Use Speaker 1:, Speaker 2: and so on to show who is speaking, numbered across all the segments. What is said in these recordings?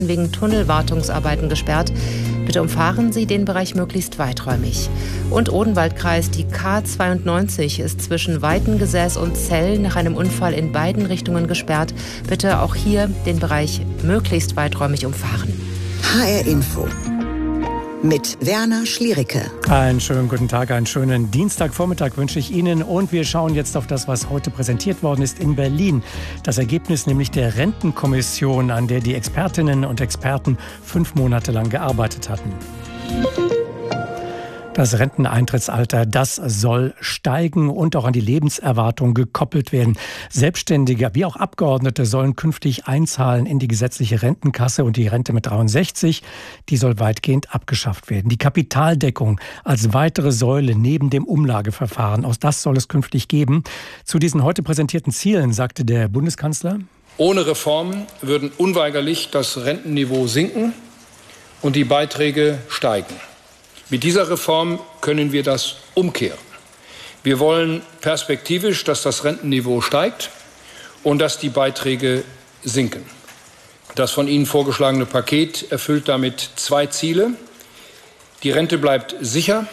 Speaker 1: wegen Tunnelwartungsarbeiten gesperrt. Bitte umfahren Sie den Bereich möglichst weiträumig. Und Odenwaldkreis, die K92 ist zwischen Weitengesäß und Zell nach einem Unfall in beiden Richtungen gesperrt. Bitte auch hier den Bereich möglichst weiträumig umfahren.
Speaker 2: HR Info mit Werner Schliericke.
Speaker 3: Einen schönen guten Tag, einen schönen Dienstagvormittag wünsche ich Ihnen. Und wir schauen jetzt auf das, was heute präsentiert worden ist in Berlin. Das Ergebnis nämlich der Rentenkommission, an der die Expertinnen und Experten 5 Monate lang gearbeitet hatten. Das Renteneintrittsalter, das soll steigen und auch an die Lebenserwartung gekoppelt werden. Selbstständige wie auch Abgeordnete sollen künftig einzahlen in die gesetzliche Rentenkasse, und die Rente mit 63, die soll weitgehend abgeschafft werden. Die Kapitaldeckung als weitere Säule neben dem Umlageverfahren, auch das soll es künftig geben. Zu diesen heute präsentierten Zielen sagte der Bundeskanzler:
Speaker 4: Ohne Reformen würden unweigerlich das Rentenniveau sinken und die Beiträge steigen. Mit dieser Reform können wir das umkehren. Wir wollen perspektivisch, dass das Rentenniveau steigt und dass die Beiträge sinken. Das von Ihnen vorgeschlagene Paket erfüllt damit 2 Ziele. Die Rente bleibt sicher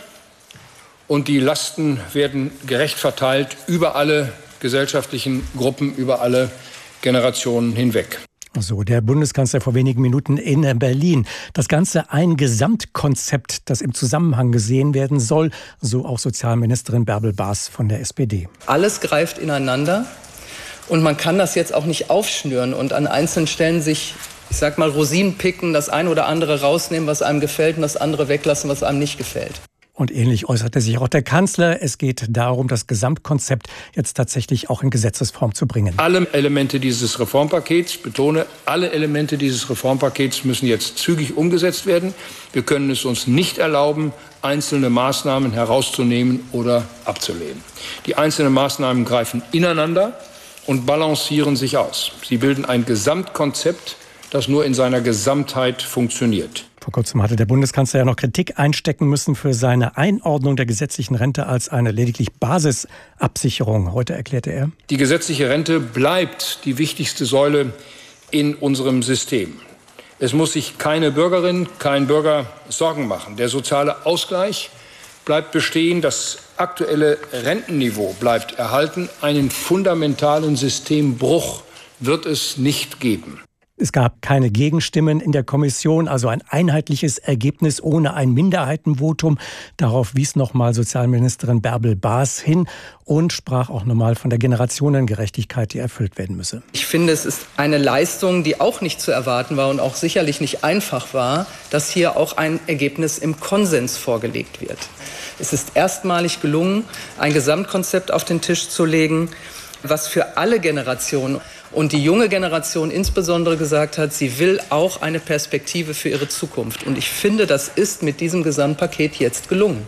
Speaker 4: und die Lasten werden gerecht verteilt über alle gesellschaftlichen Gruppen, über alle Generationen hinweg.
Speaker 3: So, der Bundeskanzler vor wenigen Minuten in Berlin. Das Ganze ein Gesamtkonzept, das im Zusammenhang gesehen werden soll, so auch Sozialministerin Bärbel Baas von der SPD.
Speaker 5: Alles greift ineinander und man kann das jetzt auch nicht aufschnüren und an einzelnen Stellen sich, ich sag mal, Rosinen picken, das eine oder andere rausnehmen, was einem gefällt, und das andere weglassen, was einem nicht gefällt.
Speaker 3: Und ähnlich äußerte sich auch der Kanzler. Es geht darum, das Gesamtkonzept jetzt tatsächlich auch in Gesetzesform zu bringen.
Speaker 4: Alle Elemente dieses Reformpakets, ich betone, alle Elemente dieses Reformpakets müssen jetzt zügig umgesetzt werden. Wir können es uns nicht erlauben, einzelne Maßnahmen herauszunehmen oder abzulehnen. Die einzelnen Maßnahmen greifen ineinander und balancieren sich aus. Sie bilden ein Gesamtkonzept, das nur in seiner Gesamtheit funktioniert.
Speaker 3: Vor kurzem hatte der Bundeskanzler ja noch Kritik einstecken müssen für seine Einordnung der gesetzlichen Rente als eine lediglich Basisabsicherung. Heute erklärte er:
Speaker 4: Die gesetzliche Rente bleibt die wichtigste Säule in unserem System. Es muss sich keine Bürgerin, kein Bürger Sorgen machen. Der soziale Ausgleich bleibt bestehen. Das aktuelle Rentenniveau bleibt erhalten. Einen fundamentalen Systembruch wird es nicht geben.
Speaker 3: Es gab keine Gegenstimmen in der Kommission, also ein einheitliches Ergebnis ohne ein Minderheitenvotum. Darauf wies nochmal Sozialministerin Bärbel Baas hin und sprach auch nochmal von der Generationengerechtigkeit, die erfüllt werden müsse.
Speaker 5: Ich finde, es ist eine Leistung, die auch nicht zu erwarten war und auch sicherlich nicht einfach war, dass hier auch ein Ergebnis im Konsens vorgelegt wird. Es ist erstmalig gelungen, ein Gesamtkonzept auf den Tisch zu legen, was für alle Generationen und die junge Generation insbesondere gesagt hat, sie will auch eine Perspektive für ihre Zukunft. Und ich finde, das ist mit diesem Gesamtpaket jetzt gelungen.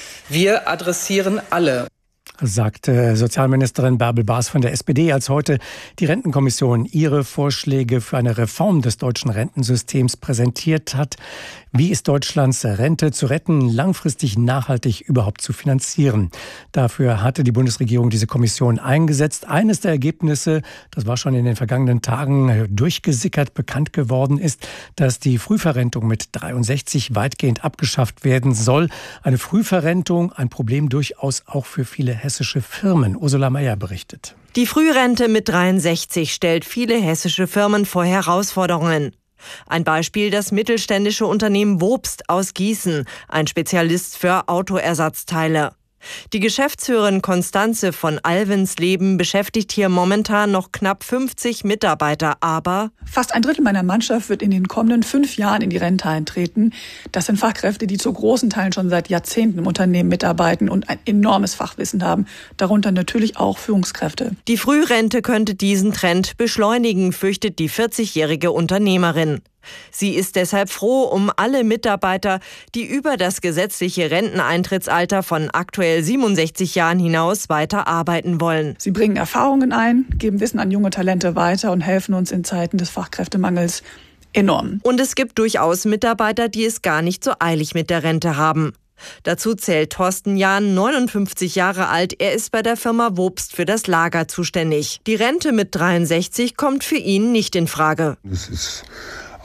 Speaker 5: Wir adressieren alle.
Speaker 3: Sagte Sozialministerin Bärbel Baas von der SPD, als heute die Rentenkommission ihre Vorschläge für eine Reform des deutschen Rentensystems präsentiert hat. Wie ist Deutschlands Rente zu retten, langfristig nachhaltig überhaupt zu finanzieren? Dafür hatte die Bundesregierung diese Kommission eingesetzt. Eines der Ergebnisse, das war schon in den vergangenen Tagen durchgesickert, bekannt geworden ist, dass die Frühverrentung mit 63 weitgehend abgeschafft werden soll. Eine Frühverrentung, ein Problem durchaus auch für viele hessische Firmen. Ursula Meyer berichtet.
Speaker 6: Die Frührente mit 63 stellt viele hessische Firmen vor Herausforderungen. Ein Beispiel: das mittelständische Unternehmen Wobst aus Gießen, ein Spezialist für Autoersatzteile. Die Geschäftsführerin Konstanze von Alvensleben beschäftigt hier momentan noch knapp 50 Mitarbeiter, aber
Speaker 7: fast ein Drittel meiner Mannschaft wird in den kommenden 5 Jahren in die Rente eintreten. Das sind Fachkräfte, die zu großen Teilen schon seit Jahrzehnten im Unternehmen mitarbeiten und ein enormes Fachwissen haben, darunter natürlich auch Führungskräfte.
Speaker 6: Die Frührente könnte diesen Trend beschleunigen, fürchtet die 40-jährige Unternehmerin. Sie ist deshalb froh um alle Mitarbeiter, die über das gesetzliche Renteneintrittsalter von aktuell 67 Jahren hinaus weiter arbeiten wollen.
Speaker 7: Sie bringen Erfahrungen ein, geben Wissen an junge Talente weiter und helfen uns in Zeiten des Fachkräftemangels enorm.
Speaker 6: Und es gibt durchaus Mitarbeiter, die es gar nicht so eilig mit der Rente haben. Dazu zählt Thorsten Jahn, 59 Jahre alt. Er ist bei der Firma Wobst für das Lager zuständig. Die Rente mit 63 kommt für ihn nicht in Frage.
Speaker 8: Das ist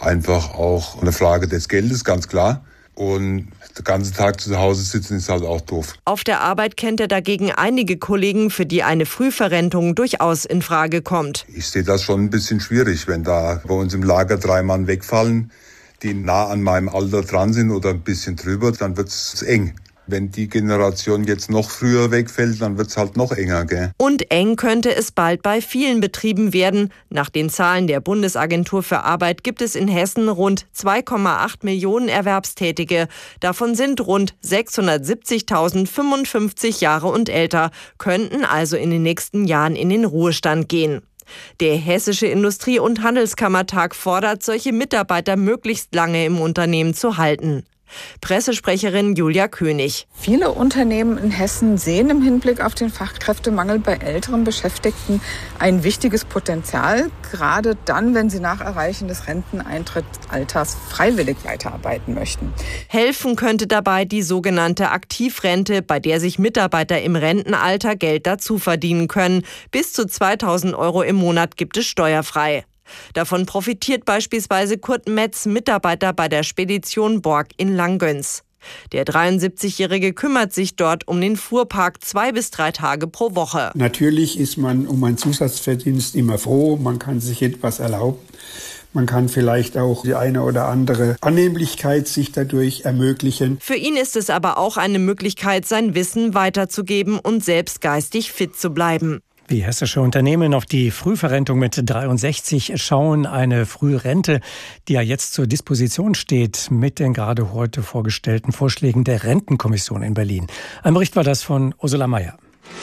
Speaker 8: einfach auch eine Frage des Geldes, ganz klar. Und den ganzen Tag zu Hause sitzen ist halt auch doof.
Speaker 6: Auf der Arbeit kennt er dagegen einige Kollegen, für die eine Frühverrentung durchaus in Frage kommt.
Speaker 8: Ich sehe das schon ein bisschen schwierig, wenn da bei uns im Lager 3 Mann wegfallen, die nah an meinem Alter dran sind oder ein bisschen drüber, dann wird's eng. Wenn die Generation jetzt noch früher wegfällt, dann wird's halt noch enger, gell?
Speaker 6: Und eng könnte es bald bei vielen Betrieben werden. Nach den Zahlen der Bundesagentur für Arbeit gibt es in Hessen rund 2,8 Millionen Erwerbstätige. Davon sind rund 670.000 55 Jahre und älter, könnten also in den nächsten Jahren in den Ruhestand gehen. Der Hessische Industrie- und Handelskammertag fordert, solche Mitarbeiter möglichst lange im Unternehmen zu halten. Pressesprecherin Julia König.
Speaker 9: Viele Unternehmen in Hessen sehen im Hinblick auf den Fachkräftemangel bei älteren Beschäftigten ein wichtiges Potenzial, gerade dann, wenn sie nach Erreichen des Renteneintrittsalters freiwillig weiterarbeiten möchten.
Speaker 6: Helfen könnte dabei die sogenannte Aktivrente, bei der sich Mitarbeiter im Rentenalter Geld dazu verdienen können. Bis zu 2.000 € im Monat gibt es steuerfrei. Davon profitiert beispielsweise Kurt Metz, Mitarbeiter bei der Spedition Borg in Langgöns. Der 73-Jährige kümmert sich dort um den Fuhrpark 2 bis 3 Tage pro Woche.
Speaker 10: Natürlich ist man um einen Zusatzverdienst immer froh, man kann sich etwas erlauben. Man kann vielleicht auch die eine oder andere Annehmlichkeit sich dadurch ermöglichen.
Speaker 6: Für ihn ist es aber auch eine Möglichkeit, sein Wissen weiterzugeben und selbst geistig fit zu bleiben.
Speaker 3: Wie hessische Unternehmen auf die Frühverrentung mit 63 schauen, eine Frührente, die ja jetzt zur Disposition steht, mit den gerade heute vorgestellten Vorschlägen der Rentenkommission in Berlin. Ein Bericht war das von Ursula Mayer.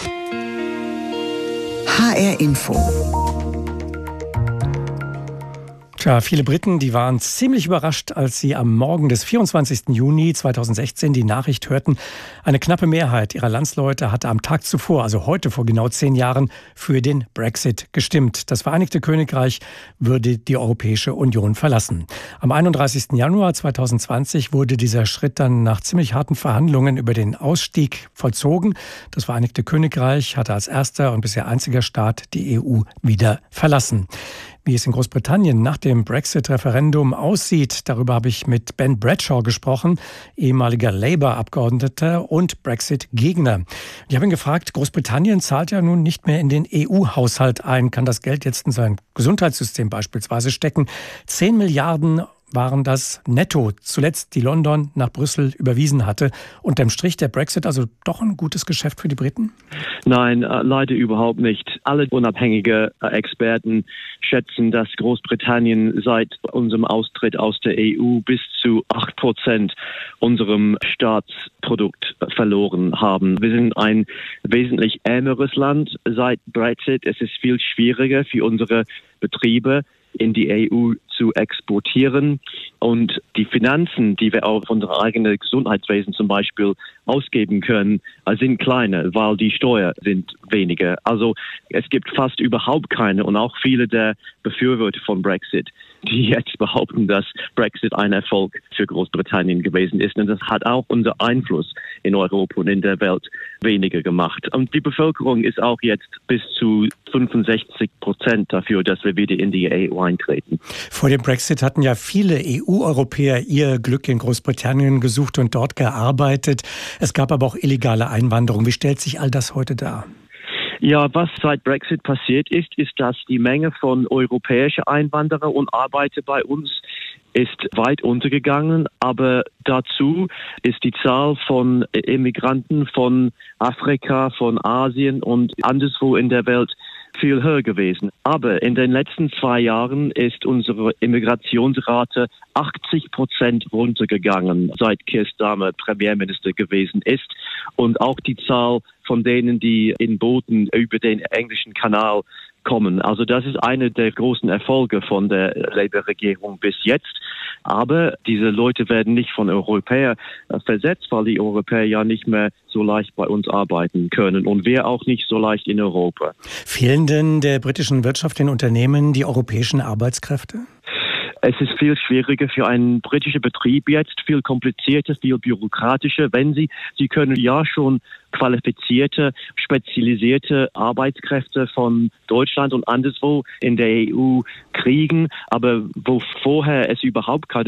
Speaker 2: HR Info.
Speaker 3: Tja, viele Briten, die waren ziemlich überrascht, als sie am Morgen des 24. Juni 2016 die Nachricht hörten, eine knappe Mehrheit ihrer Landsleute hatte am Tag zuvor, also heute vor genau 10 Jahren, für den Brexit gestimmt. Das Vereinigte Königreich würde die Europäische Union verlassen. Am 31. Januar 2020 wurde dieser Schritt dann nach ziemlich harten Verhandlungen über den Ausstieg vollzogen. Das Vereinigte Königreich hatte als erster und bisher einziger Staat die EU wieder verlassen. Wie es in Großbritannien nach dem Brexit-Referendum aussieht, darüber habe ich mit Ben Bradshaw gesprochen, ehemaliger Labour-Abgeordneter und Brexit-Gegner. Ich habe ihn gefragt, Großbritannien zahlt ja nun nicht mehr in den EU-Haushalt ein, kann das Geld jetzt in sein Gesundheitssystem beispielsweise stecken. 10 Milliarden waren das netto, zuletzt die London nach Brüssel überwiesen hatte. Unterm Strich der Brexit also doch ein gutes Geschäft für die Briten?
Speaker 11: Nein, leider überhaupt nicht. Alle unabhängige Experten schätzen, dass Großbritannien seit unserem Austritt aus der EU bis zu 8% unserem Staatsprodukt verloren haben. Wir sind ein wesentlich ärmeres Land seit Brexit. Es ist viel schwieriger für unsere Betriebe in die EU zu exportieren. Und die Finanzen, die wir auf unser eigenes Gesundheitswesen zum Beispiel ausgeben können, sind kleiner, weil die Steuern sind weniger. Also es gibt fast überhaupt keine und auch viele der Befürworter von Brexit, die jetzt behaupten, dass Brexit ein Erfolg für Großbritannien gewesen ist. Und das hat auch unser Einfluss in Europa und in der Welt weniger gemacht. Und die Bevölkerung ist auch jetzt bis zu 65% dafür, dass wir wieder in die EU eintreten.
Speaker 3: Vor dem Brexit hatten ja viele EU-Europäer ihr Glück in Großbritannien gesucht und dort gearbeitet. Es gab aber auch illegale Einwanderung. Wie stellt sich all das heute dar?
Speaker 11: Ja, was seit Brexit passiert ist, dass die Menge von europäischen Einwanderern und Arbeiter bei uns ist weit untergegangen, aber dazu ist die Zahl von Immigranten von Afrika, von Asien und anderswo in der Welt viel höher gewesen. Aber in den letzten 2 Jahren ist unsere Immigrationsrate 80% runtergegangen, seit Keir Starmer Premierminister gewesen ist. Und auch die Zahl von denen, die in Booten über den englischen Kanal kommen. Also das ist einer der großen Erfolge von der Labour-Regierung bis jetzt. Aber diese Leute werden nicht von Europäern versetzt, weil die Europäer ja nicht mehr so leicht bei uns arbeiten können und wir auch nicht so leicht in Europa.
Speaker 3: Fehlen denn der britischen Wirtschaft, den Unternehmen, die europäischen Arbeitskräfte?
Speaker 11: Es ist viel schwieriger für einen britischen Betrieb jetzt, viel komplizierter, viel bürokratischer, wenn Sie können ja schon qualifizierte, spezialisierte Arbeitskräfte von Deutschland und anderswo in der EU kriegen, aber wo vorher es überhaupt keine